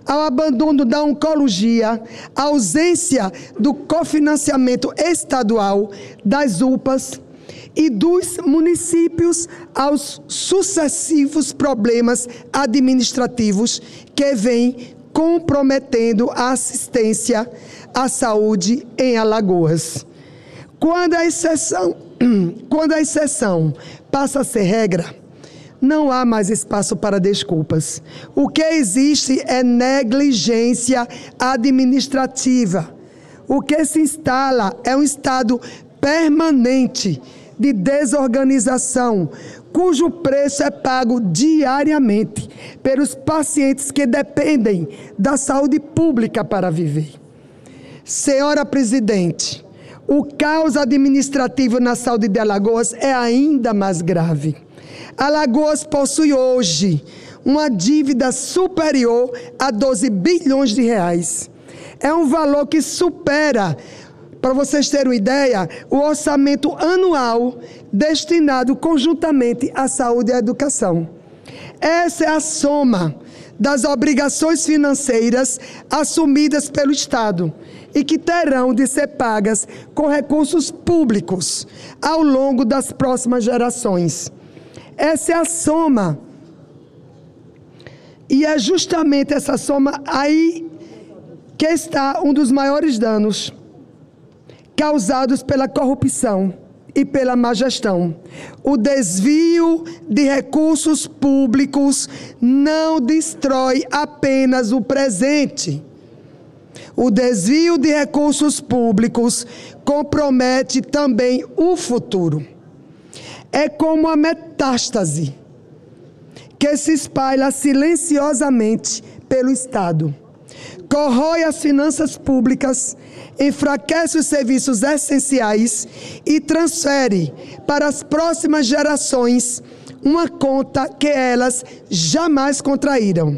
ao abandono da oncologia, à ausência do cofinanciamento estadual das UPAs e dos municípios aos sucessivos problemas administrativos que vêm comprometendo a assistência à saúde em Alagoas. Quando a exceção passa a ser regra, não há mais espaço para desculpas. O que existe é negligência administrativa. O que se instala é um estado permanente de desorganização, cujo preço é pago diariamente pelos pacientes que dependem da saúde pública para viver. Senhora Presidente, o caos administrativo na saúde de Alagoas é ainda mais grave. Alagoas possui hoje uma dívida superior a 12 bilhões de reais. É um valor que supera, para vocês terem uma ideia, o orçamento anual destinado conjuntamente à saúde e à educação. Essa é a soma das obrigações financeiras assumidas pelo Estado e que terão de ser pagas com recursos públicos ao longo das próximas gerações. Essa é a soma, e é justamente essa soma aí que está um dos maiores danos causados pela corrupção e pela má gestão. O desvio de recursos públicos não destrói apenas o presente. O desvio de recursos públicos compromete também o futuro. É como a metástase que se espalha silenciosamente pelo Estado. Corrói as finanças públicas, enfraquece os serviços essenciais e transfere para as próximas gerações uma conta que elas jamais contraíram.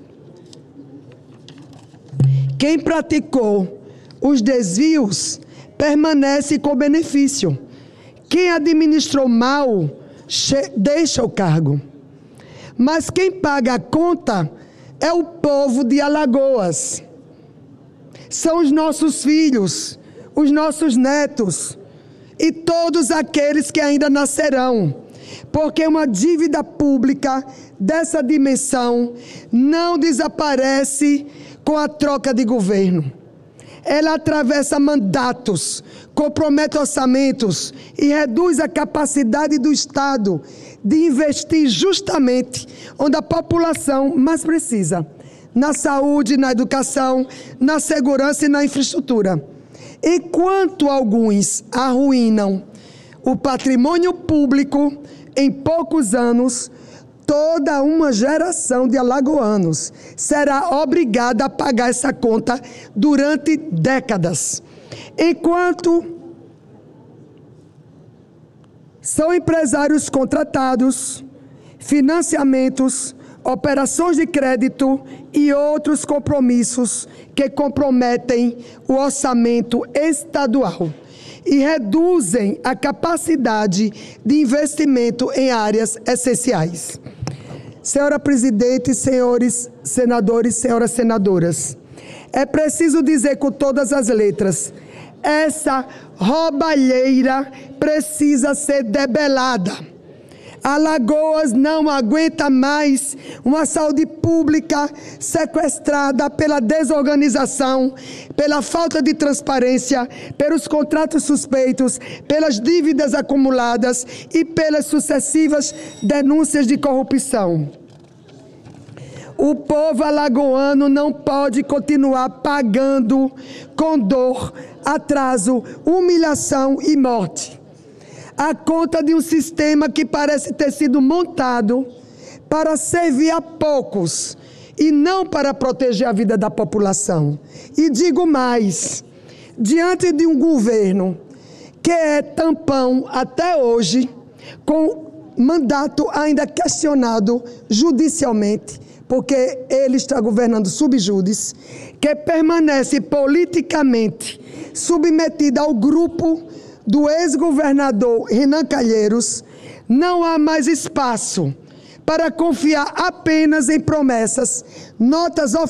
Quem praticou os desvios permanece com benefício. Quem administrou mal deixa o cargo. Mas quem paga a conta é o povo de Alagoas. São os nossos filhos, os nossos netos e todos aqueles que ainda nascerão. Porque uma dívida pública dessa dimensão não desaparece com a troca de governo. Ela atravessa mandatos, compromete orçamentos e reduz a capacidade do Estado de investir justamente onde a população mais precisa, na saúde, na educação, na segurança e na infraestrutura. Enquanto alguns arruinam o patrimônio público, em poucos anos, toda uma geração de alagoanos será obrigada a pagar essa conta durante décadas. Enquanto são empresários contratados, financiamentos, operações de crédito e outros compromissos que comprometem o orçamento estadual e reduzem a capacidade de investimento em áreas essenciais. Senhora Presidente, senhores senadores, senhoras senadoras, é preciso dizer com todas as letras, essa roubalheira precisa ser debelada. Alagoas não aguenta mais uma saúde pública sequestrada pela desorganização, pela falta de transparência, pelos contratos suspeitos, pelas dívidas acumuladas e pelas sucessivas denúncias de corrupção. O povo alagoano não pode continuar pagando com dor, atraso, humilhação e morte a conta de um sistema que parece ter sido montado para servir a poucos e não para proteger a vida da população. E digo mais, diante de um governo que é tampão até hoje, com mandato ainda questionado judicialmente, porque ele está governando sub judice, que permanece politicamente submetido ao grupo do ex-governador Renan Calheiros, não há mais espaço para confiar apenas em promessas, notas